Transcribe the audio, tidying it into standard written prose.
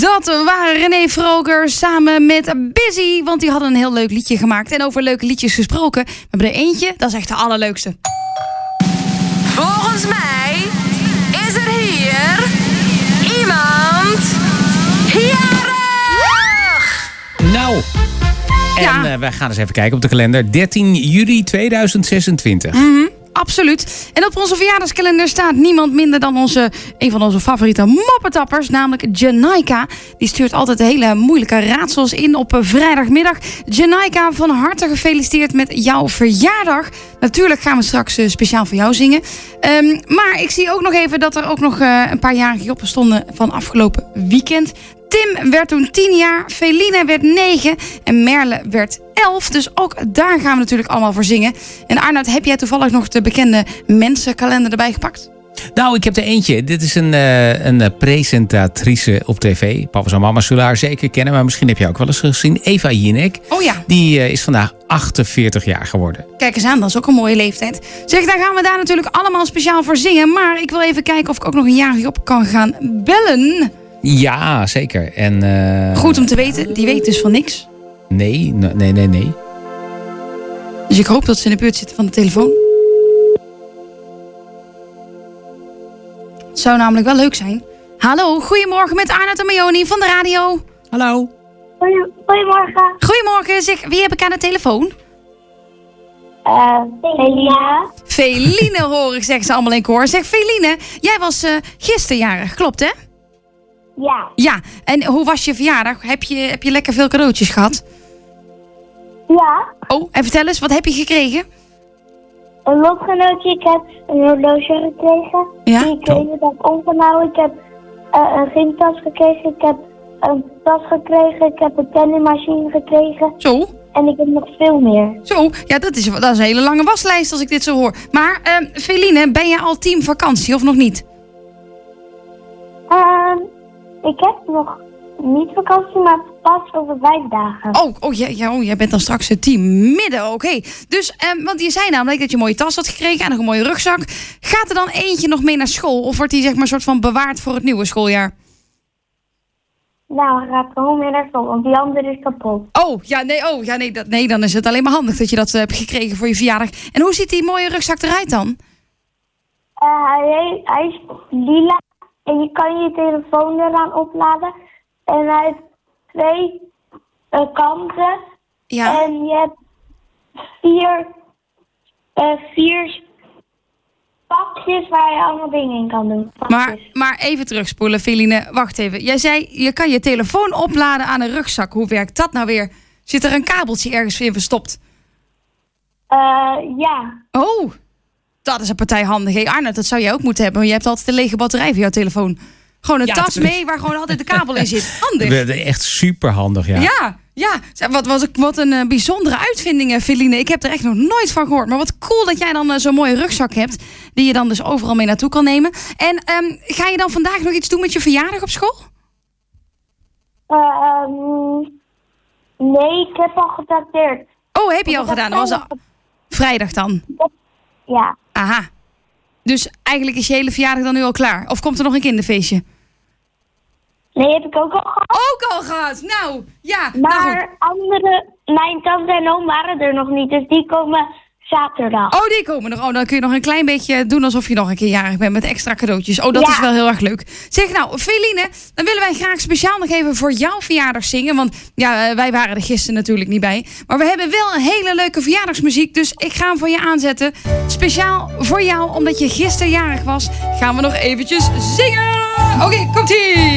Dat waren René Vroger samen met Busy, want die hadden een heel leuk liedje gemaakt. En over leuke liedjes gesproken, we hebben er eentje, dat is echt de allerleukste. Volgens mij is er hier iemand jarig! Nou, en wij gaan eens even kijken op de kalender. 13 juli 2026. Absoluut. En op onze verjaardagskalender staat niemand minder dan een van onze favoriete moppetappers, namelijk Janaika. Die stuurt altijd hele moeilijke raadsels in op vrijdagmiddag. Janaika, van harte gefeliciteerd met jouw verjaardag. Natuurlijk gaan we straks speciaal voor jou zingen. Maar ik zie ook nog even dat er ook nog een paar jarigen op stonden van afgelopen weekend. Tim werd toen 10 jaar, Feline werd 9 en Merle werd 11. Dus ook daar gaan we natuurlijk allemaal voor zingen. En Arnoud, heb jij toevallig nog de bekende mensenkalender erbij gepakt? Nou, ik heb er eentje. Dit is een presentatrice op tv. Papa's en mama's zullen haar zeker kennen, maar misschien heb je ook wel eens gezien. Eva Jinek. Oh ja. Die is vandaag 48 jaar geworden. Kijk eens aan, dat is ook een mooie leeftijd. Zeg, daar gaan we daar natuurlijk allemaal speciaal voor zingen. Maar ik wil even kijken of ik ook nog een jarige op kan gaan bellen. Ja, zeker. En, goed om te weten, die weet dus van niks. Nee. Dus ik hoop dat ze in de buurt zitten van de telefoon. Het zou namelijk wel leuk zijn. Hallo, goedemorgen met Arnoud en Mayoni van de radio. Hallo. Goedemorgen. Goedemorgen, zeg, wie heb ik aan de telefoon? Feline. Feline hoor ik, zeggen ze allemaal in koor. Zeg, Feline, jij was gisteren jarig, klopt hè? Ja. Ja, en hoe was je verjaardag? Heb je lekker veel cadeautjes gehad? Ja. Oh, en vertel eens, wat heb je gekregen? Een lotgenootje. Ik heb een horloge gekregen. Ja? Die ik weet dat ik omgenomen. Ik heb een gymtas gekregen. Ik heb een tas gekregen. Ik heb een tennimachine gekregen. Zo? En ik heb nog veel meer. Zo, ja, dat is een hele lange waslijst als ik dit zo hoor. Maar, Feline, ben je al team vakantie of nog niet? Ik heb nog niet vakantie, maar pas over 5 dagen. Jij bent dan straks het team midden, oké. Dus, want je zei namelijk dat je een mooie tas had gekregen en nog een mooie rugzak. Gaat er dan eentje nog mee naar school? Of wordt die zeg maar een soort van bewaard voor het nieuwe schooljaar? Nou, hij gaat gewoon weer naar school, want die andere is kapot. Nee, dan is het alleen maar handig dat je dat hebt gekregen voor je verjaardag. En hoe ziet die mooie rugzak eruit dan? Hij is lila. En je kan je telefoon eraan opladen. En hij heeft 2 kanten. Ja. En je hebt 4 pakjes waar je allemaal dingen in kan doen. Maar even terugspoelen, Feline. Wacht even. Jij zei, je kan je telefoon opladen aan een rugzak. Hoe werkt dat nou weer? Zit er een kabeltje ergens in verstopt? Ja. Oh, dat is een partij handig. Hey Arnold, dat zou jij ook moeten hebben. Want je hebt altijd een lege batterij voor jouw telefoon. Gewoon een tas mee waar gewoon altijd de kabel in zit. Handig. Echt super handig, ja. Ja. Wat een bijzondere uitvinding, Feline. Ik heb er echt nog nooit van gehoord. Maar wat cool dat jij dan zo'n mooie rugzak hebt. Die je dan dus overal mee naartoe kan nemen. En ga je dan vandaag nog iets doen met je verjaardag op school? Nee, ik heb al gedateerd. Oh, heb je al gedaan? Dat was al vrijdag dan? Ja. Aha. Dus eigenlijk is je hele verjaardag dan nu al klaar? Of komt er nog een kinderfeestje? Nee, heb ik ook al gehad. Ook al gehad? Nou, ja. Maar mijn tante en oom waren er nog niet, dus die komen zaterdag. Oh, die komen nog. Oh, dan kun je nog een klein beetje doen alsof je nog een keer jarig bent met extra cadeautjes. Oh, dat is wel heel erg leuk. Zeg nou, Feline, dan willen wij graag speciaal nog even voor jouw verjaardag zingen. Want ja, wij waren er gisteren natuurlijk niet bij. Maar we hebben wel een hele leuke verjaardagsmuziek. Dus ik ga hem voor je aanzetten. Speciaal voor jou, omdat je gisteren jarig was, gaan we nog eventjes zingen. Oké, komt-ie.